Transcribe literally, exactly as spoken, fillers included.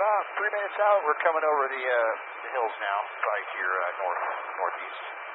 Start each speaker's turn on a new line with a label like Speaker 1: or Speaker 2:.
Speaker 1: about three minutes out. We're coming over the, uh, the hills now, right here uh, north, northeast.